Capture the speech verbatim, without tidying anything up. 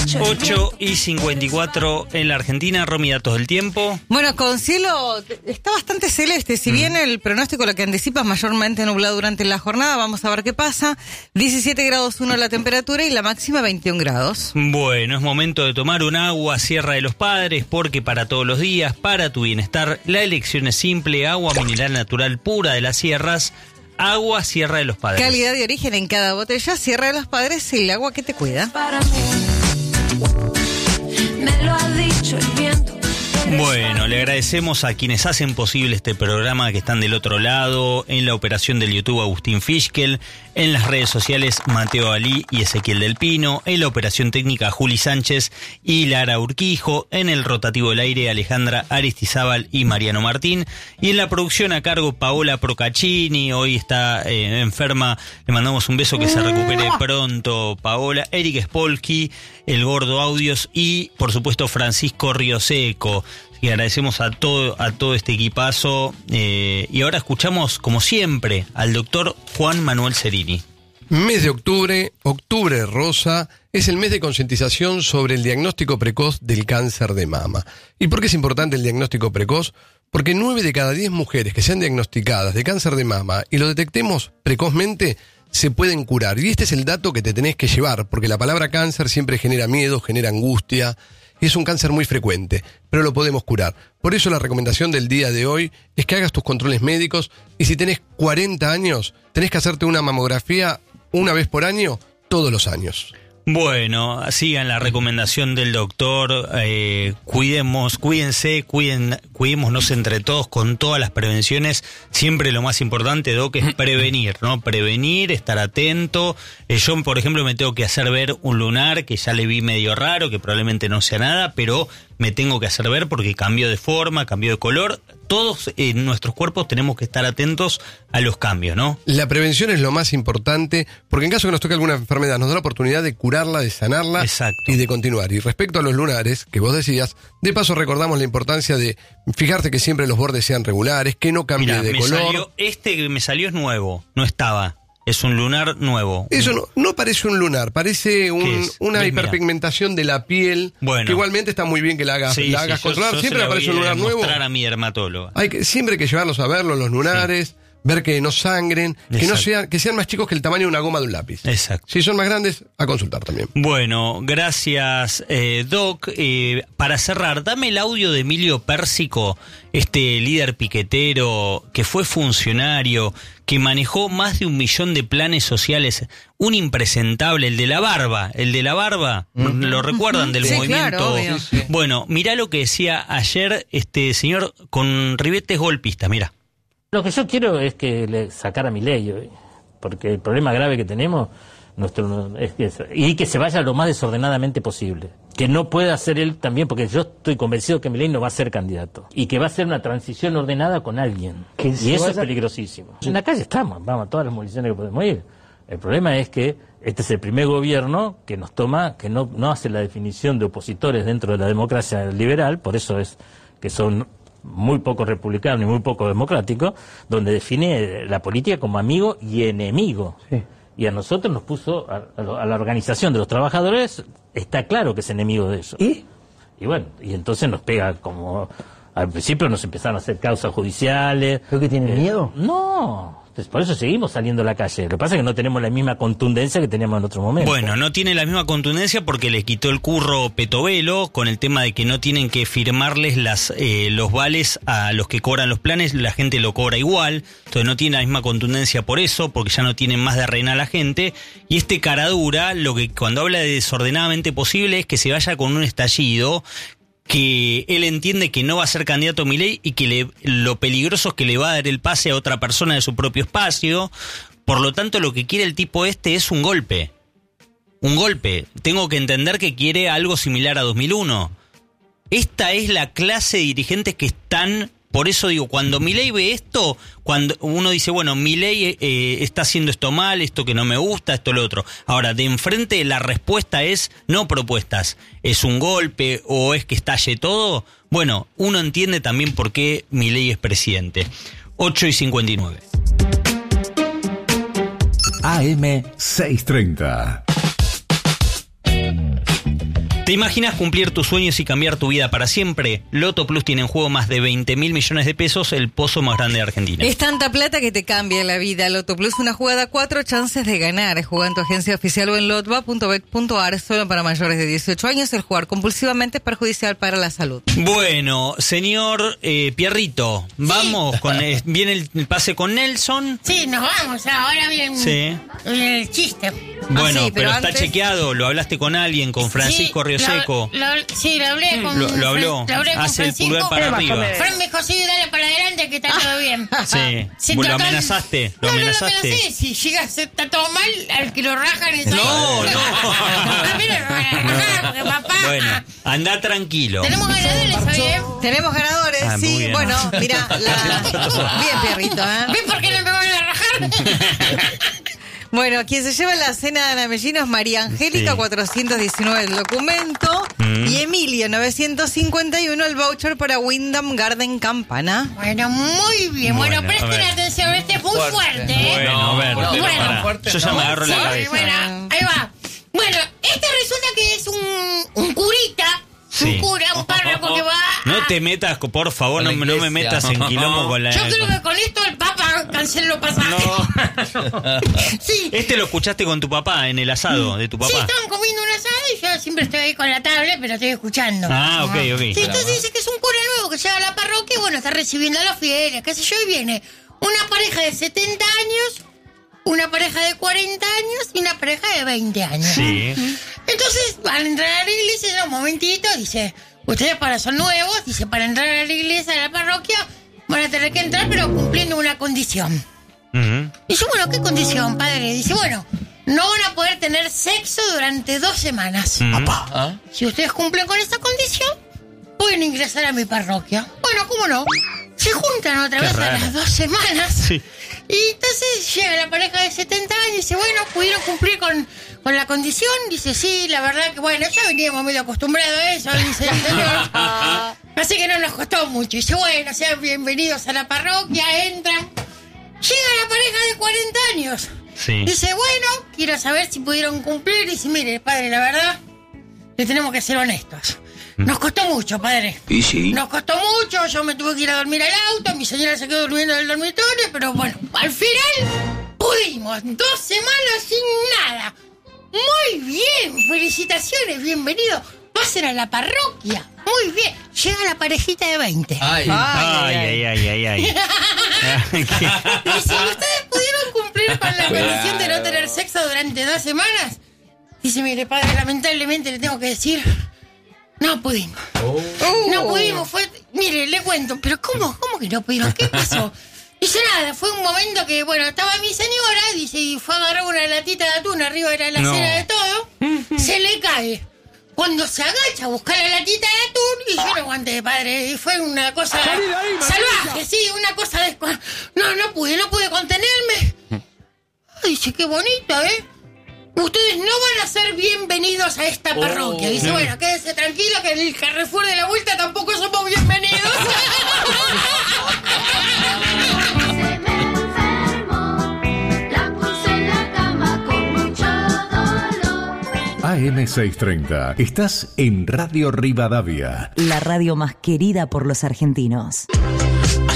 ocho y cincuenta y cuatro en la Argentina. Romy, datos del tiempo. Bueno, con cielo está bastante celeste. Si mm. bien el pronóstico lo que anticipa es mayormente nublado durante la jornada, vamos a ver qué pasa. diecisiete grados uno la temperatura y la máxima veintiún grados. Bueno, es momento de tomar un agua Sierra de los Padres, porque para todos los días, para tu bienestar, la elección es simple: agua mineral natural pura de las sierras. Agua Sierra de los Padres. Calidad de origen en cada botella. Sierra de los Padres, el agua que te cuida. Para mí, me lo ha dicho el viento. Bueno, le agradecemos a quienes hacen posible este programa, que están del otro lado, en la operación del YouTube Agustín Fischkel, en las redes sociales Mateo Alí y Ezequiel del Pino, en la operación técnica Juli Sánchez y Lara Urquijo, en el rotativo del aire Alejandra Aristizábal y Mariano Martín, y en la producción a cargo Paola Procaccini. Hoy está eh, enferma, le mandamos un beso, que se recupere pronto Paola. Eric Spolsky, el Gordo Audios y por supuesto Francisco Rioseco. Y agradecemos a todo, a todo este equipazo. Eh, y ahora escuchamos, como siempre, al doctor Juan Manuel Cerini. Mes de octubre, octubre rosa, es el mes de concientización sobre el diagnóstico precoz del cáncer de mama. ¿Y por qué es importante el diagnóstico precoz? Porque nueve de cada diez mujeres que sean diagnosticadas de cáncer de mama y lo detectemos precozmente, se pueden curar. Y este es el dato que te tenés que llevar, porque la palabra cáncer siempre genera miedo, genera angustia. Es un cáncer muy frecuente, pero lo podemos curar. Por eso la recomendación del día de hoy es que hagas tus controles médicos, y si tenés cuarenta años, tenés que hacerte una mamografía una vez por año, todos los años. Bueno, sigan la recomendación del doctor, eh, cuidemos, cuídense, cuiden, cuidémonos entre todos con todas las prevenciones. Siempre lo más importante, Doc, es prevenir, ¿no? Prevenir, estar atento. Eh, yo, por ejemplo, me tengo que hacer ver un lunar que ya le vi medio raro, que probablemente no sea nada, pero me tengo que hacer ver porque cambió de forma, cambió de color. Todos en nuestros cuerpos tenemos que estar atentos a los cambios, ¿no? La prevención es lo más importante, porque en caso que nos toque alguna enfermedad, nos da la oportunidad de curarla, de sanarla. Exacto. Y de continuar. Y respecto a los lunares, que vos decías, de paso recordamos la importancia de fijarte que siempre los bordes sean regulares, que no cambie Mirá, de me color. Salió, este que me salió es nuevo, no estaba. Es un lunar nuevo. Eso no, no parece un lunar, parece un, una ¿Ves? hiperpigmentación de la piel, bueno, que igualmente está muy bien que la hagas, sí, la hagas sí, controlar. yo, yo siempre aparece un lunar nuevo. Mostrar a mi dermatóloga. Hay que, siempre hay que llevarlos a verlos, los lunares, sí. Ver que no sangren, Exacto. que no sean, que sean más chicos que el tamaño de una goma de un lápiz. Exacto. Si son más grandes, a consultar también. Bueno, gracias, eh, Doc. Eh, para cerrar, dame el audio de Emilio Pérsico, este líder piquetero que fue funcionario, que manejó más de un millón de planes sociales, un impresentable, el de la barba, el de la barba, uh-huh. ¿Lo recuerdan del sí, movimiento? Claro, sí, sí. Bueno, mirá lo que decía ayer este señor con ribetes golpistas, mirá. Lo que yo quiero es que le sacara a Milei hoy, porque el problema grave que tenemos nuestro, es que, y que se vaya lo más desordenadamente posible. Que no pueda ser él también, porque yo estoy convencido que Milei no va a ser candidato. Y que va a ser una transición ordenada con alguien. Y eso es peligrosísimo. En la calle estamos, vamos a todas las movilizaciones que podemos ir. El problema es que este es el primer gobierno que nos toma, que no, no hace la definición de opositores dentro de la democracia liberal, por eso es que son muy poco republicano y muy poco democrático, donde define la política como amigo y enemigo. Sí. Y a nosotros nos puso, a, a la organización de los trabajadores, está claro que es enemigo de eso. ¿Y? Y bueno, y entonces nos pega como... Al principio nos empezaron a hacer causas judiciales. ¿Creo que tienen eh, miedo? No... Entonces, por eso seguimos saliendo a la calle. Lo que pasa es que no tenemos la misma contundencia que teníamos en otro momento. Bueno, no tiene la misma contundencia porque les quitó el curro Petovelo con el tema de que no tienen que firmarles las eh, los vales a los que cobran los planes, la gente lo cobra igual, entonces no tiene la misma contundencia por eso, porque ya no tienen más de reina a la gente. Y este caradura, lo que cuando habla de desordenadamente posible es que se vaya con un estallido, que él entiende que no va a ser candidato a Milei y que le, lo peligroso es que le va a dar el pase a otra persona de su propio espacio. Por lo tanto, lo que quiere el tipo este es un golpe. Un golpe. Tengo que entender que quiere algo similar a dos mil uno. Esta es la clase de dirigentes que están... Por eso digo, cuando Milei ve esto, cuando uno dice, bueno, Milei eh, está haciendo esto mal, esto que no me gusta, esto lo otro. Ahora, de enfrente la respuesta es no propuestas. ¿Es un golpe o es que estalle todo? Bueno, uno entiende también por qué Milei es presidente. ocho y cincuenta y nueve. A M seiscientos treinta. ¿Te imaginas cumplir tus sueños y cambiar tu vida para siempre? Loto Plus tiene en juego más de veinte mil millones de pesos, el pozo más grande de Argentina. Es tanta plata que te cambia la vida. Loto Plus, una jugada, cuatro chances de ganar. Juega en tu agencia oficial o en lotba punto bet punto ar, solo para mayores de dieciocho años. El jugar compulsivamente es perjudicial para la salud. Bueno, señor eh, Pierrito, vamos, con eh, viene el, el pase con Nelson. Sí, nos vamos, ahora bien Sí. el chiste. Bueno, Ah, sí, pero, pero está antes- chequeado, lo hablaste con alguien, con Francisco Sí, Rioseco. lo- lo- sí, lo hablé con Lo, lo habló, lo hablé con hace el Francisco. pulgar para arriba. Fran me dijo, sí, dale para adelante que está todo bien. Sí, Sí, ¿lo total- amenazaste? ¿Lo no, amenazaste? No, lo amenacé. Si llega a ser está todo mal, al que lo rajan es No, no. A mí no me van a rajar, porque papá... Bueno, anda tranquilo. Tenemos ganadores, ¿sabes? Tenemos ganadores, Ah, muy sí. bien. Bueno, mira, la... bien, Pierrito, ¿eh? ¿Ves por qué no me van a rajar? Bueno, quien se lleva la cena de Ana Mellino es María Angélica, Sí. cuatrocientos diecinueve el documento, Mm. y Emilio, novecientos cincuenta y uno el voucher para Wyndham Garden Campana. Bueno, muy bien. Bueno, Bueno, a presten ver. atención, este es muy fuerte, ¿eh? Bueno, a ver, fuerte, bueno, no, pará. Yo ya me agarro la Sí, cabeza. bueno, ahí va. Bueno, este resulta que es un, un curita, Sí. un cura, un párroco que va... No a- te metas, por favor, no, Con la no me iglesia. metas en quilombo con la... Yo creo que con esto el Papa canceló los pasajes. Sí. Este lo escuchaste con tu papá, en el asado de tu Sí, papá. estaban comiendo un asado y yo siempre estoy ahí con la tablet, pero estoy escuchando. Ah, ok, ok. Sí, entonces dice que es un cura nuevo que llega a la parroquia y bueno, está recibiendo a los fieles, qué sé yo, y viene una pareja de setenta años, una pareja de cuarenta años y una pareja de veinte años. Sí. Entonces van a entrar a la iglesia, no, un momentito, dice, ustedes para son nuevos, dice, para entrar a la iglesia, a la parroquia, van a tener que entrar, pero cumpliendo una condición. Ujú. Dice, bueno, ¿qué condición, padre? Dice, bueno, no van a poder tener sexo durante dos semanas. Ujú. ¿Ah? Si ustedes cumplen con esa condición, pueden ingresar a mi parroquia. Bueno, ¿cómo no? Se juntan otra Qué vez raro. a las dos semanas. Sí. Y entonces llega la pareja de setenta años y dice, bueno, ¿pudieron cumplir con, con la condición? Dice, sí, la verdad que, bueno, ya veníamos medio acostumbrados a eso, dice el señor. Así que no nos costó mucho. Dice, bueno, sean bienvenidos a la parroquia, entran. Llega la pareja de cuarenta años. Sí. Dice, bueno, quiero saber si pudieron cumplir. Dice, mire, padre, la verdad, le tenemos que ser honestos. Nos costó mucho, padre. Y sí. Nos costó mucho, yo me tuve que ir a dormir al auto, mi señora se quedó durmiendo en el dormitorio, pero bueno, al final pudimos. Dos semanas sin nada. Muy bien, felicitaciones, bienvenido. Pasen a la parroquia. Muy bien. Llega la parejita de veinte. Ay. Ay, ay, ay, ay, ay. Y si ustedes pudieron cumplir con la condición de no tener sexo durante dos semanas, dice, mire, padre, lamentablemente le tengo que decir, no pudimos. No pudimos, fue, mire, le cuento, pero ¿cómo? ¿Cómo que no pudimos? ¿Qué pasó? Dice, nada, fue un momento que, bueno, estaba mi señora, dice, y fue a agarrar una latita de atún arriba de la No. alacena de todo, se le cae. Cuando se agacha a buscar la latita de atún, y yo no aguanté, padre, y fue una cosa salvaje, sí, una cosa de... No, no pude, no pude contenerme. Ay, dice, qué bonito, ¿eh? Ustedes no van a ser bienvenidos a esta parroquia. Dice, bueno, quédese tranquilo que en el Carrefour de la vuelta tampoco somos bienvenidos. Se me enfermó, la puse en la cama con mucho dolor. A M seiscientos treinta. Estás en Radio Rivadavia. La radio más querida por los argentinos.